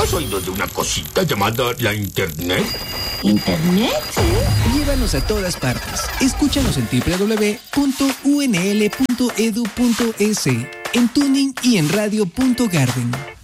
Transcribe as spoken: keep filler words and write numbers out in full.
¿has oído de una cosita llamada la Internet? ¿Internet? Llévanos a todas partes. Escúchanos en doble u doble u doble u punto u n l punto e d u punto e s, en Tuning y en radio punto garden.